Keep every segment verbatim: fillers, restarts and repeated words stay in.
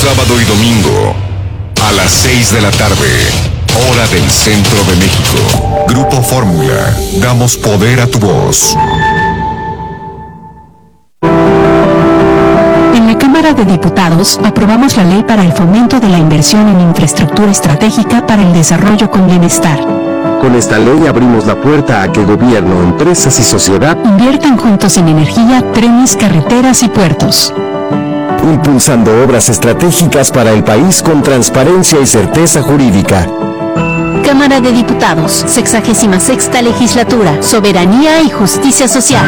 sábado y domingo, a las seis de la tarde, hora del centro de México. Grupo Fórmula, damos poder a tu voz. En la Cámara de Diputados aprobamos la ley para el fomento de la inversión en infraestructura estratégica para el desarrollo con bienestar. Con esta ley abrimos la puerta a que gobierno, empresas y sociedad inviertan juntos en energía, trenes, carreteras y puertos, impulsando obras estratégicas para el país con transparencia y certeza jurídica. Cámara de Diputados, sexagésima sexta legislatura, soberanía y justicia social.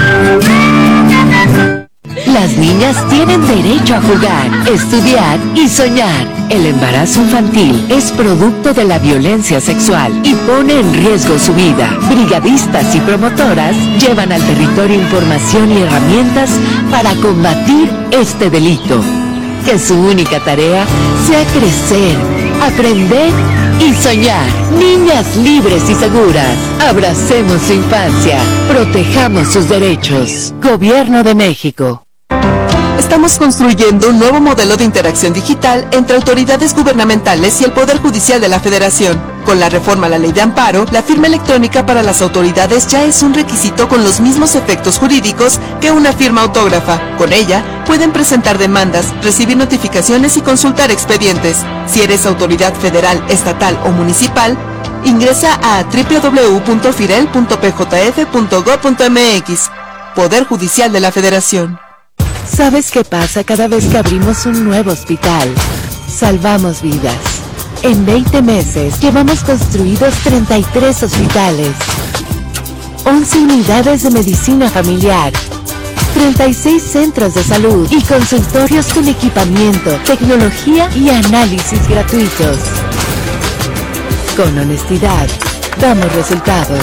Las niñas tienen derecho a jugar, estudiar y soñar. El embarazo infantil es producto de la violencia sexual y pone en riesgo su vida. Brigadistas y promotoras llevan al territorio información y herramientas para combatir este delito. Que su única tarea sea crecer, aprender y soñar. Niñas libres y seguras. Abracemos su infancia. Protejamos sus derechos. Gobierno de México. Estamos construyendo un nuevo modelo de interacción digital entre autoridades gubernamentales y el Poder Judicial de la Federación. Con la reforma a la Ley de Amparo, la firma electrónica para las autoridades ya es un requisito con los mismos efectos jurídicos que una firma autógrafa. Con ella, pueden presentar demandas, recibir notificaciones y consultar expedientes. Si eres autoridad federal, estatal o municipal, ingresa a doble u doble u doble u punto firel punto p j f punto gob punto m x. Poder Judicial de la Federación. ¿Sabes qué pasa cada vez que abrimos un nuevo hospital? Salvamos vidas. En veinte meses llevamos construidos treinta y tres hospitales, once unidades de medicina familiar, treinta y seis centros de salud y consultorios con equipamiento, tecnología y análisis gratuitos. Con honestidad, damos resultados.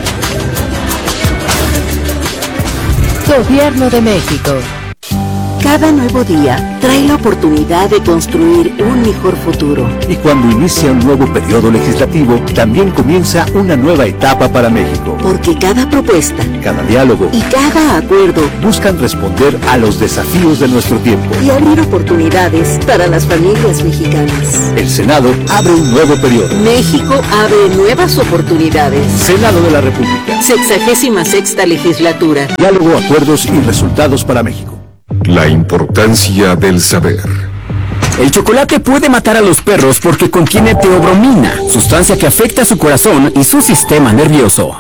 Gobierno de México. Cada nuevo día trae la oportunidad de construir un mejor futuro. Y cuando inicia un nuevo periodo legislativo, también comienza una nueva etapa para México. Porque cada propuesta, cada diálogo y cada acuerdo buscan responder a los desafíos de nuestro tiempo y abrir oportunidades para las familias mexicanas. El Senado abre un nuevo periodo. México abre nuevas oportunidades. Senado de la República. Sexagésima sexta legislatura. Diálogo, acuerdos y resultados para México. La importancia del saber. El chocolate puede matar a los perros porque contiene teobromina, sustancia que afecta su corazón y su sistema nervioso.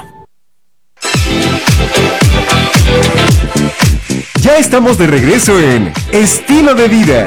Ya estamos de regreso en Estilo de Vida.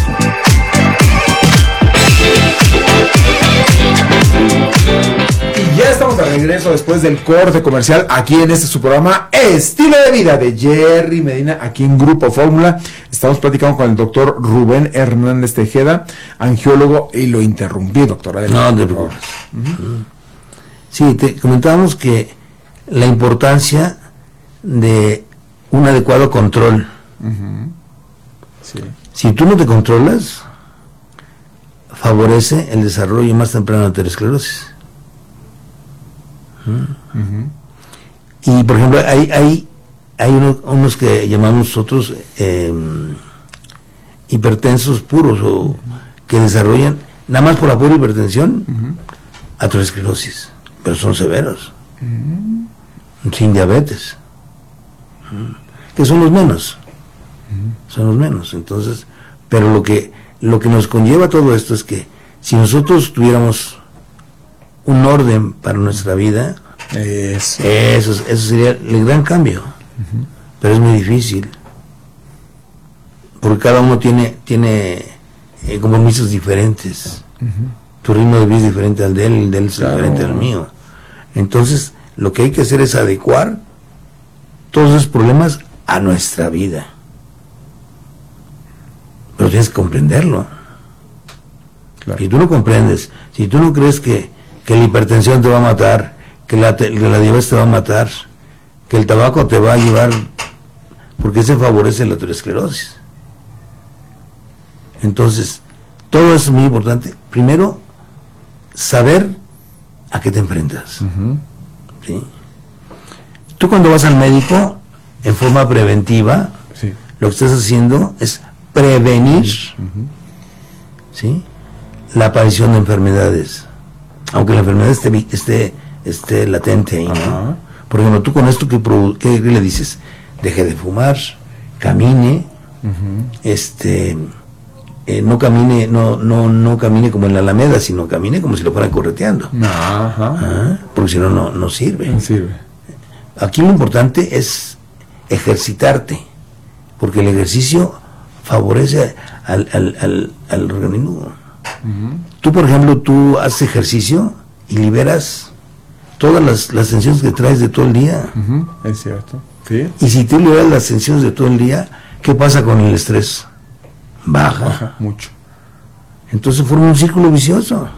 Y ya estamos de regreso después del corte comercial aquí en este su programa Estilo de Vida de Jerry Medina, aquí en Grupo Fórmula. Estamos platicando con el doctor Rubén Hernández Tejeda, angiólogo, y lo interrumpí, doctor. Adelante. No, de por favor. Uh-huh. Sí, te comentábamos que la importancia de un adecuado control. Uh-huh. Sí. Si tú no te controlas, favorece el desarrollo más temprano de aterosclerosis. Uh-huh. Y por ejemplo hay hay hay uno, unos que llamamos nosotros eh, hipertensos puros, o uh-huh. que desarrollan nada más por la pura hipertensión uh-huh. aterosclerosis, pero son severos, uh-huh. sin diabetes, uh-huh. que son los menos, uh-huh. son los menos. Entonces, pero lo que lo que nos conlleva todo esto es que si nosotros tuviéramos un orden para nuestra vida, eso, eso, eso sería el gran cambio. Uh-huh. Pero es muy difícil, porque cada uno tiene tiene eh, compromisos diferentes. Uh-huh. Tu ritmo de vida es diferente al de él, el de él es claro. diferente al mío. Entonces, lo que hay que hacer es adecuar todos esos problemas a nuestra vida. Pero tienes que comprenderlo. Claro. Si tú no comprendes, si tú no crees que, que la hipertensión te va a matar, que la, que la diabetes te va a matar, que el tabaco te va a llevar, porque se favorece la aterosclerosis. Entonces, todo eso es muy importante. Primero, saber a qué te enfrentas. Uh-huh. ¿Sí? Tú cuando vas al médico, en forma preventiva, sí. lo que estás haciendo es prevenir uh-huh. ¿sí? La aparición de enfermedades, aunque la enfermedad esté, esté, esté latente ahí, ¿no? Por ejemplo, tú con esto, ¿qué, qué le dices? Deje de fumar, camine, uh-huh. este... Eh, no camine no no no camine como en la Alameda, sino camine como si lo fueran correteando. Ajá. ¿Ah? Porque si no, no no sirve. No sirve. Aquí lo importante es ejercitarte, porque el ejercicio favorece al, al, al, al organismo. Uh-huh. Tú, por ejemplo, tú haces ejercicio y liberas todas las, las tensiones que traes de todo el día. Uh-huh. Es cierto. ¿Sí? Y si tú liberas las tensiones de todo el día, ¿qué pasa con el estrés? Baja. Baja mucho. Entonces forma un círculo vicioso.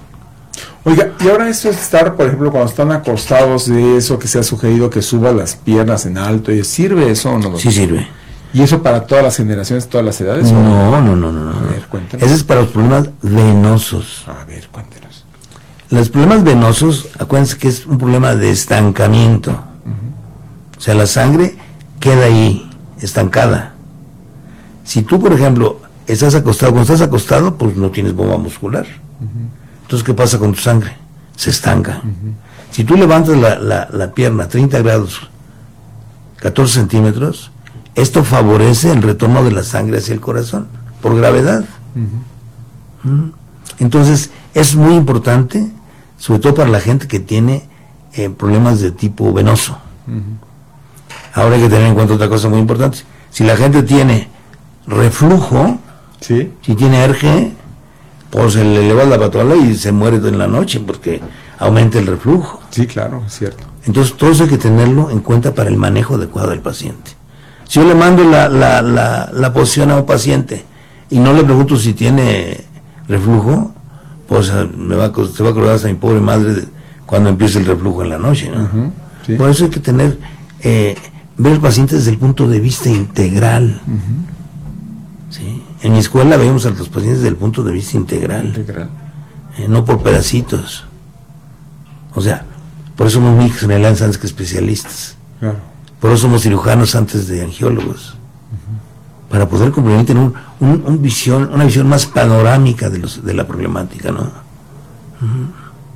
Oiga, y ahora eso es estar, por ejemplo, cuando están acostados, de eso que se ha sugerido que suba las piernas en alto, ¿y ¿sirve eso o no? Sí sirve. ¿Y eso para todas las generaciones, todas las edades? No, no, no, no, no. A ver, cuéntanos. Ese es para los problemas venosos. A ver, cuéntanos. Los problemas venosos, acuérdense que es un problema de estancamiento. Uh-huh. O sea, la sangre queda ahí, estancada. Si tú, por ejemplo, estás acostado, cuando estás acostado, pues no tienes bomba muscular. Uh-huh. Entonces, ¿qué pasa con tu sangre? Se estanca. Uh-huh. Si tú levantas la, la, la pierna treinta grados, catorce centímetros, esto favorece el retorno de la sangre hacia el corazón, por gravedad. Uh-huh. ¿Mm? Entonces, es muy importante, sobre todo para la gente que tiene eh, problemas de tipo venoso. Uh-huh. Ahora hay que tener en cuenta otra cosa muy importante. Si la gente tiene reflujo, ¿sí? Si tiene erge, pues se le eleva la patola y se muere en la noche porque aumenta el reflujo. Sí, claro, es cierto. Entonces todo eso hay que tenerlo en cuenta para el manejo adecuado del paciente. Si yo le mando la, la, la, la posición a un paciente y no le pregunto si tiene reflujo, pues me va a, se va a acordar hasta mi pobre madre de cuando empiece el reflujo en la noche, ¿no? Uh-huh, sí. Por eso hay que tener, eh, ver al paciente desde el punto de vista integral. Uh-huh. ¿Sí? En mi escuela vemos a los pacientes desde el punto de vista integral, integral. Eh, no por pedacitos. O sea, por eso somos médicos generales antes que especialistas. Claro. Por eso somos cirujanos antes de angiólogos. Uh-huh. Para poder complementar tener un, un, un visión, una visión más panorámica de, los, de la problemática, ¿no? Uh-huh.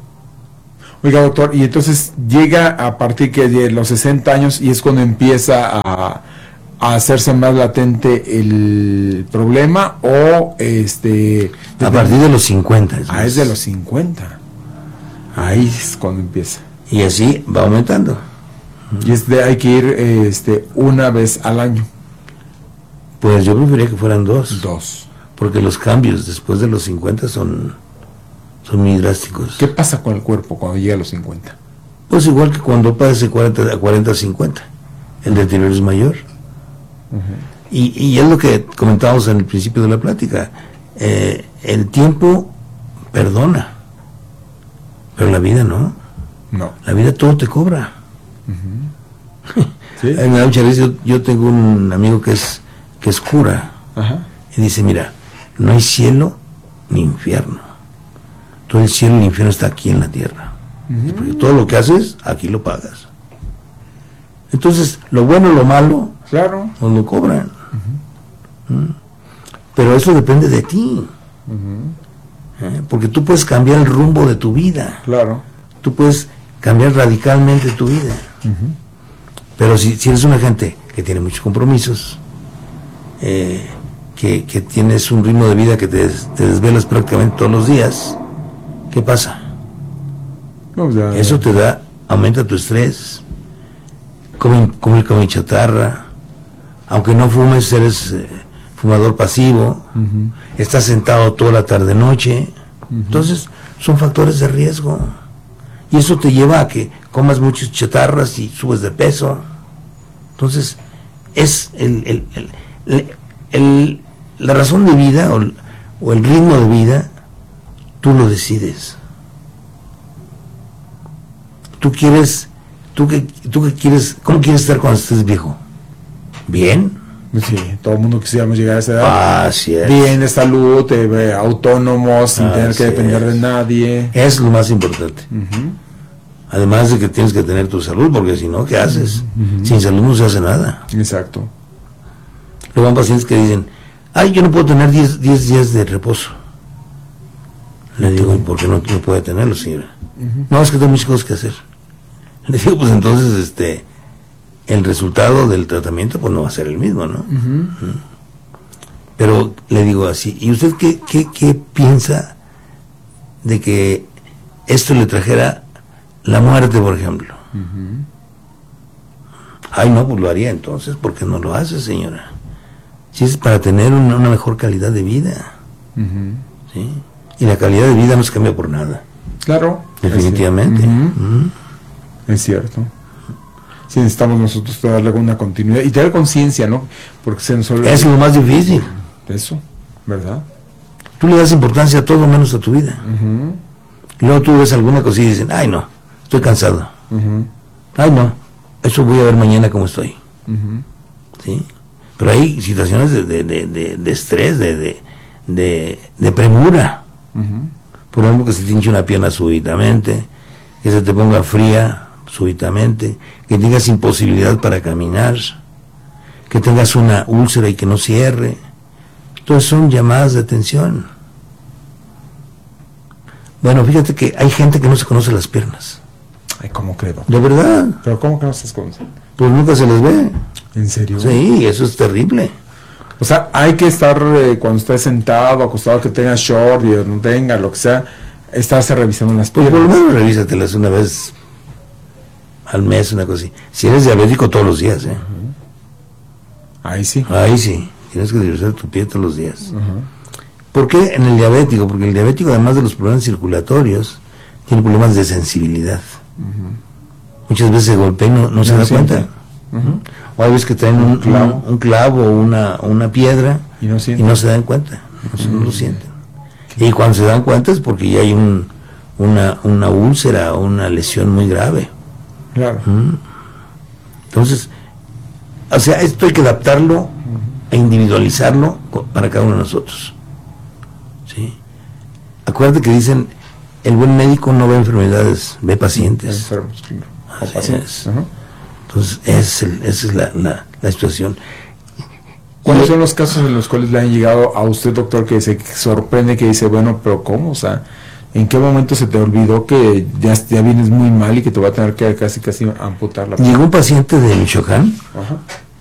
Oiga, doctor, y entonces llega a partir que de los sesenta años y es cuando empieza a, a hacerse más latente el problema, o este... A partir de los cincuenta. Es ah, es de los cincuenta. Ahí es cuando empieza. Y así va aumentando. Y es de, hay que ir este, una vez al año. Pues yo preferiría que fueran dos. Dos. Porque los cambios después de los cincuenta son, son muy drásticos. ¿Qué pasa con el cuerpo cuando llega a los cincuenta? Pues igual que cuando pasa de cuarenta a cincuenta. El deterioro es mayor. Uh-huh. y, y es lo que comentábamos en el principio de la plática. Eh, el tiempo perdona, pero la vida no. No. La vida todo te cobra. Uh-huh. ¿Sí? Me da mucha risa. Yo, yo tengo un amigo que es que es cura. Ajá. Y dice, mira, no hay cielo ni infierno. Todo el cielo y el infierno está aquí en la tierra. Uh-huh. Porque todo lo que haces, aquí lo pagas. Entonces, lo bueno o lo malo, claro, nos lo cobran. Uh-huh. ¿Mm? Pero eso depende de ti. Uh-huh. ¿Eh? Porque tú puedes cambiar el rumbo de tu vida. Claro. Tú puedes cambiar radicalmente tu vida. Uh-huh. Pero si, si eres una gente que tiene muchos compromisos, eh, que, que tienes un ritmo de vida que te, te desvelas prácticamente todos los días, ¿qué pasa? No, ya, Eso te da, aumenta tu estrés, come, come, come chatarra, aunque no fumes, eres eh, fumador pasivo, uh-huh. Estás sentado toda la tarde noche, uh-huh. Entonces son factores de riesgo. Y eso te lleva a que comas muchas chatarras y subes de peso. Entonces, es el, el, el, el, el, la razón de vida o el, o el ritmo de vida, tú lo decides. Tú quieres, tú que, tú que quieres, ¿cómo quieres estar cuando estés viejo? ¿Bien? Sí, todo el mundo quisiéramos llegar a esa edad. Así es. Bien de salud, eh, autónomos, sin Así tener que depender es. de nadie. Es lo más importante. Uh-huh. Además de que tienes que tener tu salud, porque si no, ¿qué haces? Uh-huh. Sin salud no se hace nada. Exacto. Luego van pacientes que dicen, ay, yo no puedo tener diez días de reposo. Le digo, ¿y por qué no, no puede tenerlo, señora? Uh-huh. No, es que tengo muchas cosas que hacer. Le digo, pues entonces, este, el resultado del tratamiento, pues no va a ser el mismo, ¿no? Uh-huh. Uh-huh. Pero le digo así, ¿y usted qué, qué, qué piensa de que esto le trajera la muerte, por ejemplo? Uh-huh. Ay, no, pues lo haría entonces. ¿Por qué no lo hace, señora? Si es para tener una, una mejor calidad de vida. Uh-huh. ¿Sí? Y la calidad de vida no se cambia por nada. Claro. Definitivamente. Uh-huh. Uh-huh. Es cierto. Sí, necesitamos nosotros darle una continuidad y tener conciencia, ¿no? Porque se nos olvida. Es lo más difícil. Eso, ¿verdad? Tú le das importancia a todo menos a tu vida. Uh-huh. Y luego tú ves alguna cosilla y dicen, ay no, estoy cansado. Uh-huh. Ay no, eso voy a ver mañana cómo estoy. Uh-huh. ¿Sí? Pero hay situaciones de, de, de, de, de estrés, de, de, de, de premura. Uh-huh. Por ejemplo, que se te hinche una pierna súbitamente, que se te ponga fría súbitamente, que tengas imposibilidad para caminar, que tengas una úlcera y que no cierre. Todas son llamadas de atención. Bueno, fíjate que hay gente que no se conoce las piernas. Ay, ¿cómo creo? ¿De verdad? ¿Pero cómo que no se conocen? Pues nunca se les ve. ¿En serio? Sí, eso es terrible. O sea, hay que estar, eh, cuando estés sentado, acostado, que tengas short y no tenga, lo que sea, estarse revisando las piernas. Pues por lo menos revísatelas una vez al mes, una cosa así. Si eres diabético, todos los días, ¿eh? Uh-huh. Ahí sí. Ahí sí. Tienes que revisar tu pie todos los días. Uh-huh. ¿Por qué en el diabético? Porque el diabético, además de los problemas circulatorios, tiene problemas de sensibilidad. Uh-huh. Muchas veces se golpea y no, no, no se da siente. cuenta. Uh-huh. O hay veces que traen un, un clavo, un, un clavo o una, una piedra y no, y no se dan cuenta, no, uh-huh. no lo sienten. Y cuando se dan cuenta es porque ya hay un, una, una úlcera o una lesión muy grave. Claro. Uh-huh. Entonces, o sea, esto hay que adaptarlo uh-huh. e individualizarlo para cada uno de nosotros. ¿Sí? Acuérdate que dicen, el buen médico no ve enfermedades, ve pacientes. Enfermos, claro. O Así pacientes. Es. Uh-huh. Entonces, es el, esa es la, la, la situación. ¿Cuáles son los casos en los cuales le han llegado a usted, doctor, que se sorprende, que dice, bueno, pero ¿cómo? O sea, ¿en qué momento se te olvidó que ya, ya vienes muy mal y que te va a tener que casi casi amputar la pierna? Llegó un paciente de Michoacán, Ajá.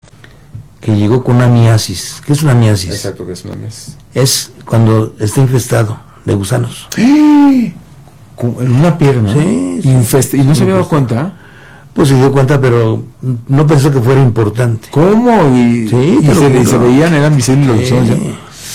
que llegó con una miasis. ¿Qué es una miasis? Exacto, que es una miasis. Es cuando está infestado de gusanos. ¿Eh? En una pierna. Sí. sí Infest- ¿Y no se había dado cuenta? Pues se dio cuenta, pero no pensó que fuera importante. ¿Cómo? Y, sí, y, se, y se veían, eran visibles los sí. gusanos.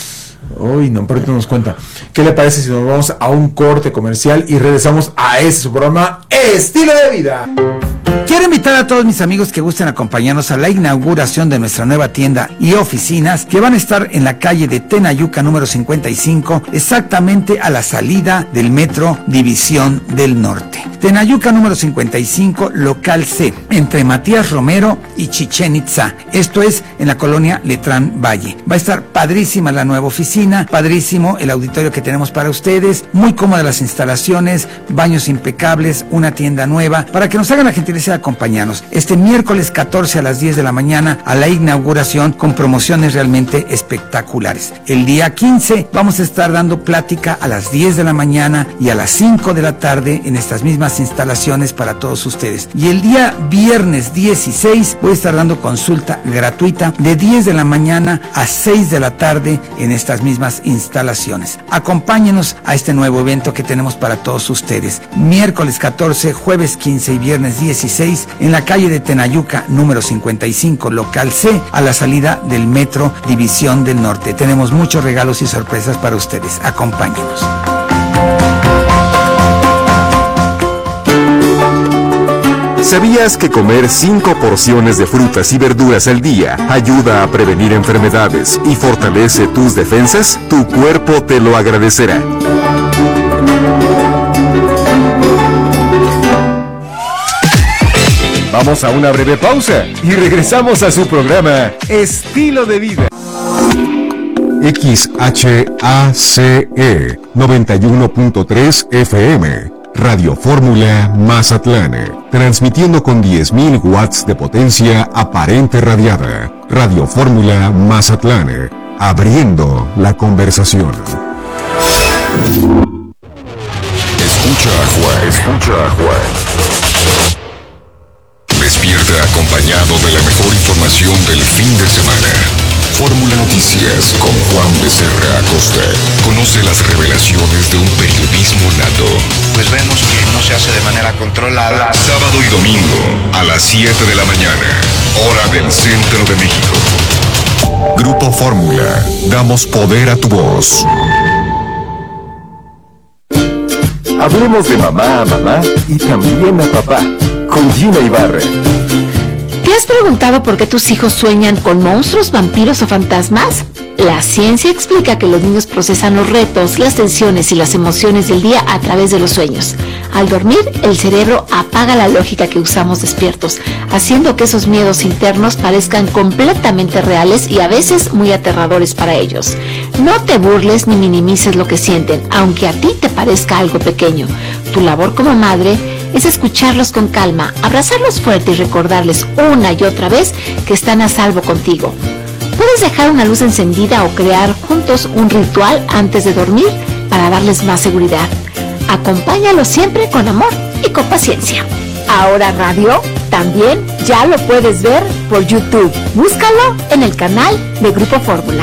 Uy, no, pero nos cuenta. ¿Qué le parece si nos vamos a un corte comercial y regresamos a ese su programa Estilo de Vida? Quiero invitar a todos mis amigos que gusten acompañarnos a la inauguración de nuestra nueva tienda y oficinas que van a estar en la calle de Tenayuca número cincuenta y cinco, exactamente a la salida del metro División del Norte. Tenayuca número cincuenta y cinco, local C, entre Matías Romero y Chichén Itzá. Esto es en la colonia Letrán Valle. Va a estar padrísima la nueva oficina, padrísimo el auditorio que tenemos para ustedes, muy cómodas las instalaciones, baños impecables, una tienda nueva, para que nos hagan la gentileza de acompañarnos este miércoles catorce a las diez de la mañana a la inauguración con promociones realmente espectaculares. El día quince vamos a estar dando plática a las diez de la mañana y a las cinco de la tarde en estas mismas instalaciones para todos ustedes. Y el día viernes dieciséis voy a estar dando consulta gratuita de diez de la mañana a seis de la tarde en estas mismas instalaciones. Acompáñenos a este nuevo evento que tenemos para todos ustedes. Miércoles catorce, jueves quince y viernes dieciséis en la calle de Tenayuca número cincuenta y cinco, local C, a la salida del metro División del Norte. Tenemos muchos regalos y sorpresas para ustedes. Acompáñenos. ¿Sabías que comer cinco porciones de frutas y verduras al día ayuda a prevenir enfermedades y fortalece tus defensas? Tu cuerpo te lo agradecerá. Vamos a una breve pausa y regresamos a su programa Estilo de Vida. X H A C E noventa y uno punto tres F M, Radio Fórmula Mazatlán, transmitiendo con diez mil watts de potencia aparente radiada. Radio Fórmula Mazatlán, abriendo la conversación. Acosta conoce las revelaciones de un periodismo nato. Pues vemos que no se hace de manera controlada. Sábado y domingo a las siete de la mañana, hora del centro de México. Grupo Fórmula, damos poder a tu voz. Hablemos de mamá a mamá y también a papá, con Gina Ibarra. ¿Te has preguntado por qué tus hijos sueñan con monstruos, vampiros o fantasmas? La ciencia explica que los niños procesan los retos, las tensiones y las emociones del día a través de los sueños. Al dormir, el cerebro apaga la lógica que usamos despiertos, haciendo que esos miedos internos parezcan completamente reales y a veces muy aterradores para ellos. No te burles ni minimices lo que sienten, aunque a ti te parezca algo pequeño. Tu labor como madre es escucharlos con calma, abrazarlos fuerte y recordarles una y otra vez que están a salvo contigo. Puedes dejar una luz encendida o crear juntos un ritual antes de dormir para darles más seguridad. Acompáñalos siempre con amor y con paciencia. Ahora Radio también ya lo puedes ver por YouTube. Búscalo en el canal de Grupo Fórmula.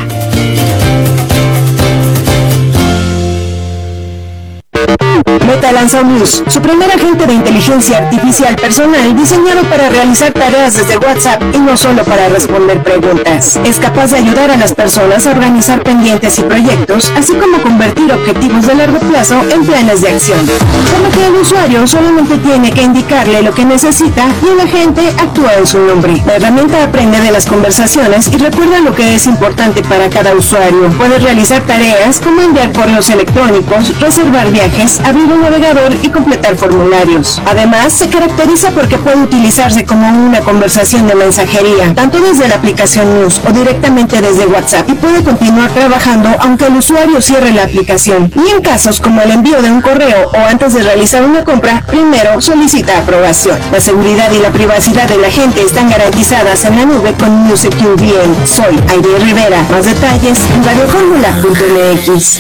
Meta lanzó Muse, su primer agente de inteligencia artificial personal diseñado para realizar tareas desde WhatsApp y no solo para responder preguntas. Es capaz de ayudar a las personas a organizar pendientes y proyectos, así como convertir objetivos de largo plazo en planes de acción. Por lo que el usuario solamente tiene que indicarle lo que necesita y el agente actúa en su nombre. La herramienta aprende de las conversaciones y recuerda lo que es importante para cada usuario. Puede realizar tareas como enviar correos electrónicos, reservar viajes, abrir un navegador y completar formularios. Además, se caracteriza porque puede utilizarse como una conversación de mensajería, tanto desde la aplicación News o directamente desde WhatsApp, y puede continuar trabajando aunque el usuario cierre la aplicación. Y en casos como el envío de un correo o antes de realizar una compra, primero solicita aprobación. La seguridad y la privacidad de la gente están garantizadas en la nube con News Secure V M. Soy Aire Rivera. Más detalles en radio fórmula punto m x.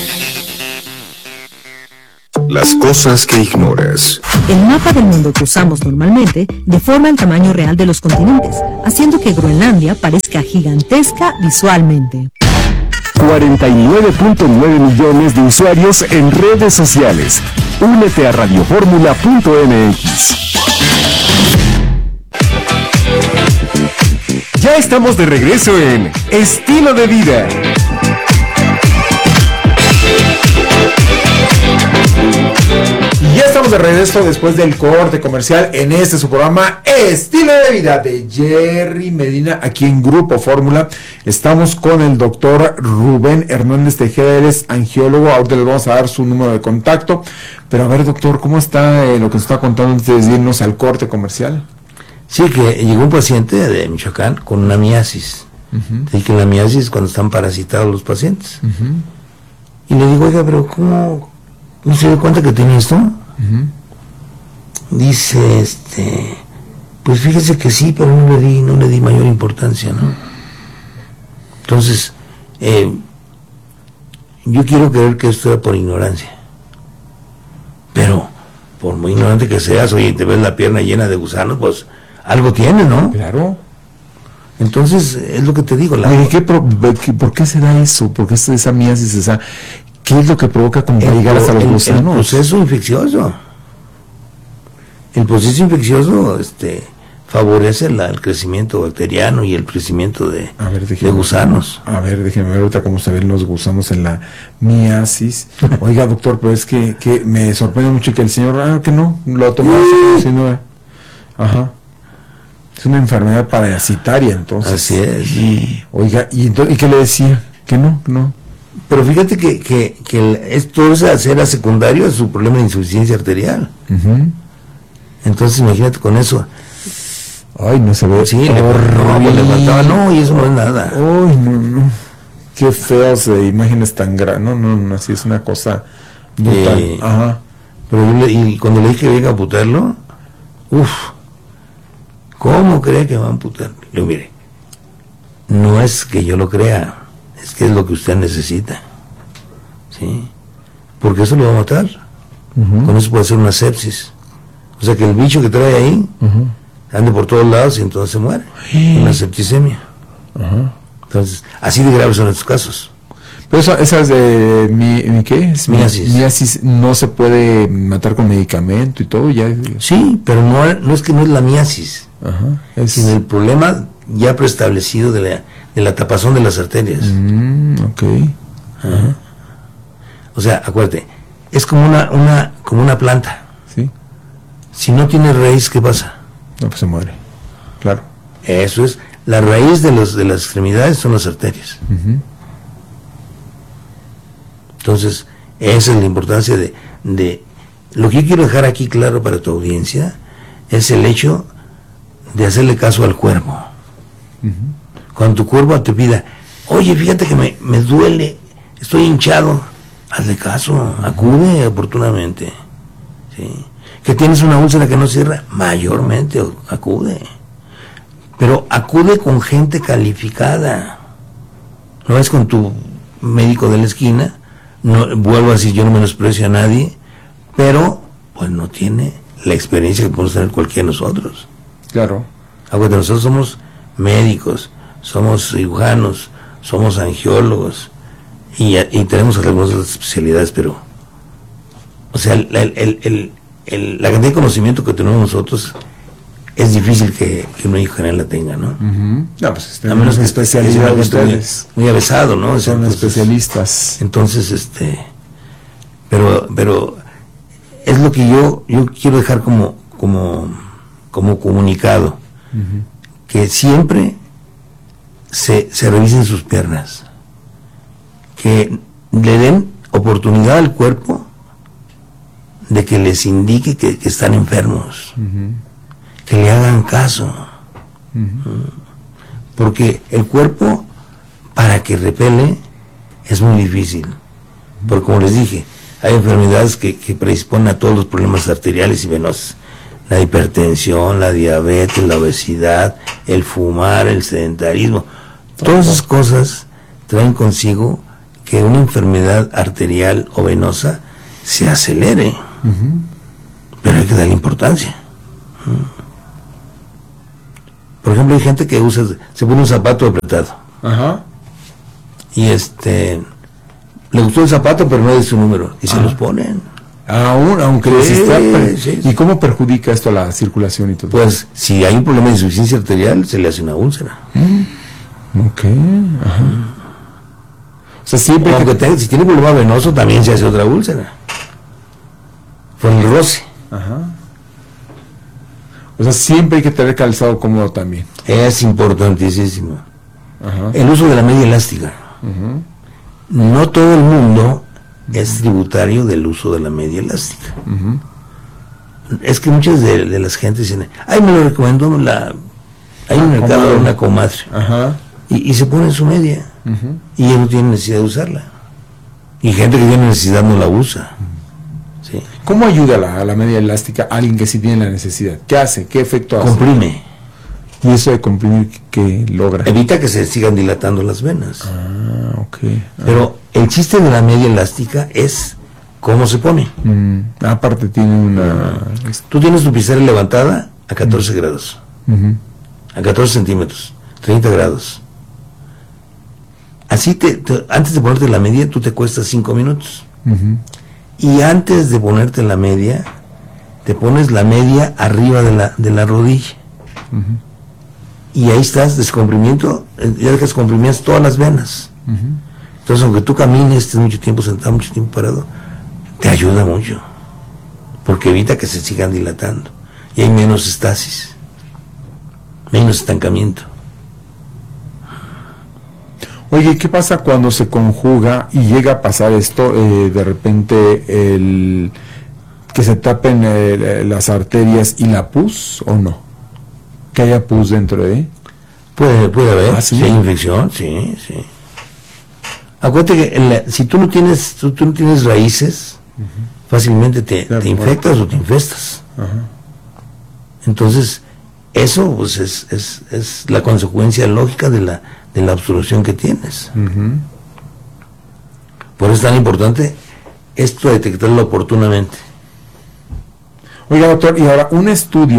Las cosas que ignoras. El mapa del mundo que usamos normalmente deforma el tamaño real de los continentes, haciendo que Groenlandia parezca gigantesca visualmente. cuarenta y nueve punto nueve millones de usuarios en redes sociales. Únete a radio fórmula punto m x. Ya estamos de regreso en Estilo de Vida. Y ya estamos de regreso después del corte comercial en este su programa Estilo de Vida de Jerry Medina, aquí en Grupo Fórmula. Estamos con el doctor Rubén Hernández Tejeda, él es angiólogo. Ahorita les vamos a dar su número de contacto. Pero a ver, doctor, ¿cómo está eh, lo que nos está contando antes de irnos al corte comercial? Sí, que llegó un paciente de Michoacán con una miasis. Uh-huh. Sí, que la miasis es cuando están parasitados los pacientes. Uh-huh. Y le digo, oiga, pero ¿cómo no se dio cuenta que tenía esto? Uh-huh. Dice, este, pues fíjese que sí, pero no le di, no le di mayor importancia, ¿no? Entonces, eh, yo quiero creer que esto era por ignorancia. Pero, por muy ignorante que seas, oye, te ves la pierna llena de gusanos, pues algo tiene, ¿no? Claro. Entonces, es lo que te digo. La... Oye, ¿qué pro, qué, ¿por qué se da eso? ¿Por qué esa miasis, esa... ¿Qué es lo que provoca como para llegar hasta los gusanos? El proceso infeccioso. El proceso infeccioso este, favorece la, el crecimiento bacteriano y el crecimiento de, a ver, déjeme, de gusanos. A ver, déjeme ver ahorita cómo se ven los gusanos en la miasis. Oiga, doctor, pero es que, que me sorprende mucho que el señor, ah, que no, lo ha tomado como si no... Ajá. Es una enfermedad parasitaria, entonces. Así es. Y, oiga, ¿y, entonces, ¿y qué le decía? Que no, no. Pero fíjate que, que, que el, esto es hacer a secundario a su problema de insuficiencia arterial. Uh-huh. Entonces imagínate con eso. Ay, no se ve. Sí, le, no, le faltaba, no, y eso no es nada. Ay, no, no. Qué feas de imágenes tan grandes. No, no, no, así es una cosa brutal. Eh, Ajá. Pero yo le, y cuando le dije que venga a amputarlo, uff, ¿cómo cree que va a amputar? Le digo, mire, no es que yo lo crea, es que es lo que usted necesita, ¿sí? Porque eso lo va a matar. Uh-huh. Con eso puede hacer una sepsis. O sea que el bicho que trae ahí uh-huh. ande por todos lados y entonces se muere. Uh-huh. Una septicemia. Uh-huh. Entonces, así de graves son estos casos. Pero eso, esas de mi, mi ¿qué? Es miasis. Miasis no se puede matar con medicamento y todo, ya. Sí, pero no, no es que no es la miasis. Ajá. Es sino el problema ya preestablecido de la, de la tapazón de las arterias. Mm, ok. Ajá. O sea, acuérdate, es como una, una, como una planta. Sí. Si no tiene raíz, ¿qué pasa? No, pues se muere. Claro. Eso es, la raíz de los de las extremidades son las arterias. Uh-huh. Entonces, esa es la importancia de, de, lo que yo quiero dejar aquí claro para tu audiencia, es el hecho de hacerle caso al cuerpo. Uh-huh. Cuando tu cuerpo te pida, oye, fíjate que me, me duele, estoy hinchado, hazle caso, acude oportunamente. ¿Sí? Que tienes una úlcera que no cierra, mayormente acude. Pero acude con gente calificada. No es con tu médico de la esquina. No, vuelvo a decir, yo no menosprecio a nadie, pero pues no tiene la experiencia que podemos tener cualquiera de nosotros. Claro. Acuérdate, nosotros somos médicos, somos cirujanos, somos angiólogos y, y tenemos algunas especialidades, pero o sea, el, el, el, el, el, la cantidad de conocimiento que tenemos nosotros es difícil que, que un médico general la tenga, ¿no? Uh-huh. No, pues a menos que especialidad ustedes muy, muy avesado, ¿no? Son entonces, especialistas. Entonces, este, pero, pero es lo que yo, yo quiero dejar como, como, como comunicado, uh-huh. que siempre se, se revisen sus piernas, que le den oportunidad al cuerpo de que les indique que, que están enfermos. Uh-huh. Que le hagan caso. Uh-huh. Porque el cuerpo, para que repele, es muy difícil. Porque como les dije, hay enfermedades que, que predisponen a todos los problemas arteriales y venosos. La hipertensión, la diabetes, la obesidad, el fumar, el sedentarismo. Todas esas cosas traen consigo que una enfermedad arterial o venosa se acelere. Uh-huh. Pero hay que darle importancia. Uh-huh. Por ejemplo, hay gente que usa, se pone un zapato apretado. Ajá. Y este, le gustó el zapato, pero no es de su número. Y se los ponen. Aún, aunque sí, les está per- sí, ¿Y cómo perjudica esto a la circulación y todo? Pues, si hay un problema de insuficiencia arterial, se le hace una úlcera. Mm. Ok. Ajá. Mm. O sea, siempre. O aunque que... te, si tiene problema venoso, también se hace otra úlcera. Por el roce. Ajá. O sea, siempre hay que tener calzado cómodo también. Es importantísimo. Ajá. El uso de la media elástica. Uh-huh. No todo el mundo uh-huh. es tributario del uso de la media elástica. Uh-huh. Es que muchas de, de las gentes dicen, ay, me lo recomendó la... Hay un mercado de una comadre. Ajá. Y, y se pone en su media. Uh-huh. Y ella no tiene necesidad de usarla. Y gente que tiene necesidad no la usa. Sí. ¿Cómo ayuda la, a la media elástica a alguien que sí tiene la necesidad? ¿Qué hace? ¿Qué efecto hace? Comprime. ¿Y eso de comprimir qué logra? Evita que se sigan dilatando las venas. Ah, ok. Ah. Pero el chiste de la media elástica es cómo se pone. Mm, aparte tiene una... Tú tienes tu pizarra levantada a catorce uh-huh. grados. Uh-huh. A catorce centímetros. treinta grados. Así te, te, antes de ponerte la media, tú te cuestas cinco minutos. Uh-huh. Y antes de ponerte la media, te pones la media arriba de la, de la rodilla. Uh-huh. Y ahí estás, descomprimiento, ya dejas comprimidas todas las venas. Uh-huh. Entonces, aunque tú camines, estés mucho tiempo sentado, mucho tiempo parado, te ayuda mucho. Porque evita que se sigan dilatando. Y hay menos estasis, menos estancamiento. Oye, ¿qué pasa cuando se conjuga y llega a pasar esto, eh, de repente, el que se tapen eh, las arterias y la pus, o no? Que haya pus dentro de... Puede, puede haber, ¿Ah, sí? Si hay infección, sí, sí. Acuérdate que la, si tú no tienes, tú, tú no tienes raíces, uh-huh. fácilmente te, claro, te infectas bueno. o te infestas. Uh-huh. Entonces, eso pues es, es, es la consecuencia lógica de la de la obstrucción que tienes. Uh-huh. Por eso es tan importante esto de detectarlo oportunamente. Oiga, doctor, y ahora un estudio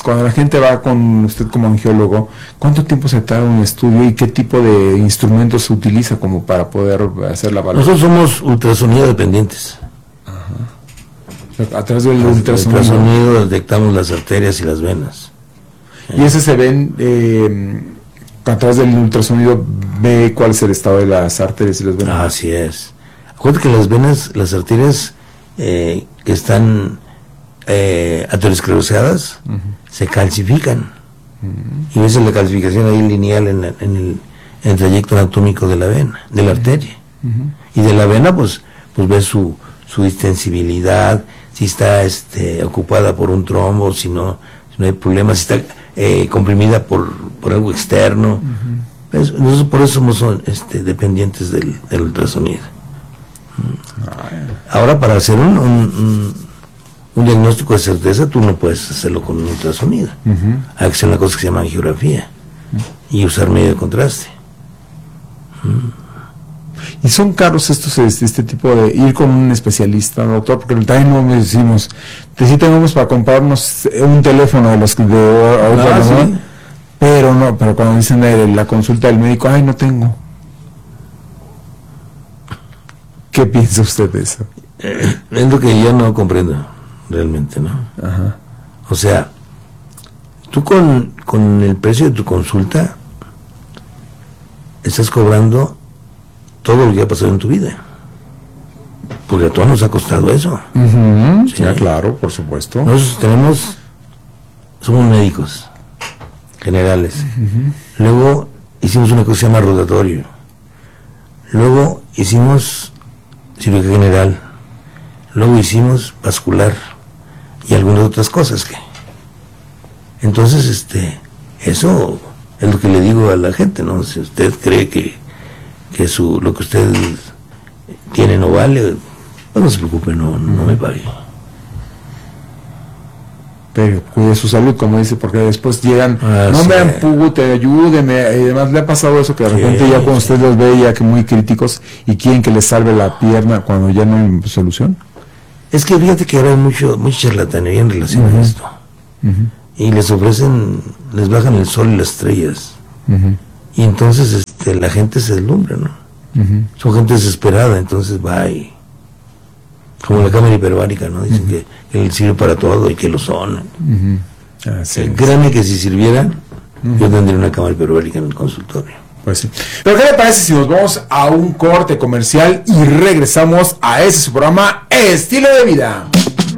cuando la gente va con usted como angiólogo, ¿cuánto tiempo se tarda un estudio y qué tipo de instrumentos se utiliza como para poder hacer la evaluación? Nosotros somos ultrasonido dependientes. Ajá. A través del ultrasonido. ultrasonido detectamos las arterias y las venas. Y ese se ven, eh, a través del ultrasonido ve cuál es el estado de las arterias y las venas. Así es. Acuérdate que las venas, las arterias eh, que están eh, ateroscleroseadas, uh-huh, se calcifican. Uh-huh. Y ves la calcificación ahí lineal en, la, en, el, en el trayecto anatómico de la vena, de la arteria. Uh-huh. Y de la vena, pues, pues ves su, su distensibilidad, si está este, ocupada por un trombo, si no, si no hay problemas, si está eh, comprimida por, por algo externo. Uh-huh. Es, nosotros por eso somos este, dependientes del, del ultrasonido. Uh-huh. Ahora, para hacer un, un, un, un diagnóstico de certeza, tú no puedes hacerlo con un ultrasonido. Uh-huh. Hay que hacer una cosa que se llama angiografía, uh-huh, y usar medio de contraste. Uh-huh. ¿Y son caros estos, este, este tipo de ir con un especialista, doctor? Porque también no me decimos, que sí tenemos para comprarnos un teléfono de los de ahorita, ah, ¿no? Sí. Pero no, pero cuando dicen de la consulta del médico, ay, no tengo. ¿Qué piensa usted de eso? Eh, es lo que yo no comprendo realmente, ¿no? Ajá. O sea, tú con, con el precio de tu consulta estás cobrando todo lo que ha pasado en tu vida, porque a todos nos ha costado eso. Uh-huh. ¿Sí? Ya, claro, por supuesto. Nosotros tenemos, somos médicos generales. Uh-huh. Luego hicimos una cosa que se llama rotatorio. Luego hicimos cirugía general. Luego hicimos vascular y algunas otras cosas que. Entonces, este, eso es lo que le digo a la gente, ¿no? Si usted cree que que su lo que usted tiene no vale, pues no se preocupe, no, no me pague. Pero cuide su salud, como dice, porque después llegan, ah, no sí. me ampute, ayúdeme, y además le ha pasado eso, que de repente sí, ya cuando sí. usted los ve ya que muy críticos y quieren que les salve la pierna cuando ya no hay solución. Es que fíjate que ahora hay mucho, mucha charlatanería en relación uh-huh. a esto. Uh-huh. Y les ofrecen, les bajan el sol y las estrellas. Uh-huh. Y entonces este, la gente se deslumbra, ¿no? Uh-huh. Son gente desesperada, entonces va y... Como la cámara hiperbárica, ¿no? Dicen uh-huh. que, que sirve para todo y que lo son. Uh-huh. Eh, créanme que si sirvieran, uh-huh. yo tendría una cámara hiperbárica en el consultorio. Pues sí. Pero ¿qué le parece si nos vamos a un corte comercial y regresamos a ese su programa Estilo de Vida?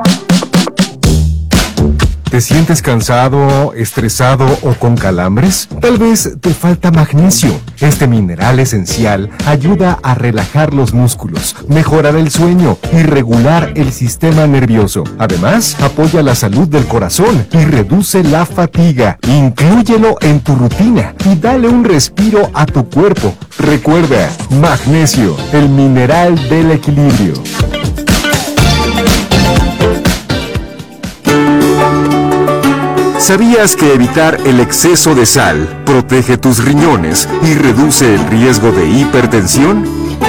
¿Te sientes cansado, estresado o con calambres? Tal vez te falta magnesio. Este mineral esencial ayuda a relajar los músculos, mejorar el sueño y regular el sistema nervioso. Además, apoya la salud del corazón y reduce la fatiga. Inclúyelo en tu rutina y dale un respiro a tu cuerpo. Recuerda, magnesio, el mineral del equilibrio. ¿Sabías que evitar el exceso de sal protege tus riñones y reduce el riesgo de hipertensión?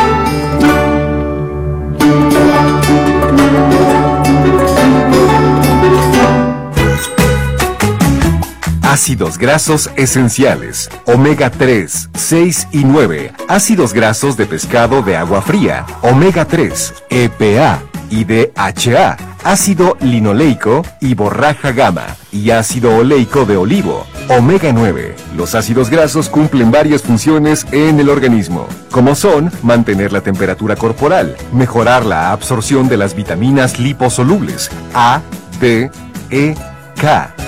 Ácidos grasos esenciales, omega tres, seis y nueve, ácidos grasos de pescado de agua fría, omega tres, E P A y D H A, ácido linoleico y borraja gamma, y ácido oleico de olivo, omega nueve. Los ácidos grasos cumplen varias funciones en el organismo, como son mantener la temperatura corporal, mejorar la absorción de las vitaminas liposolubles A, D, E, K,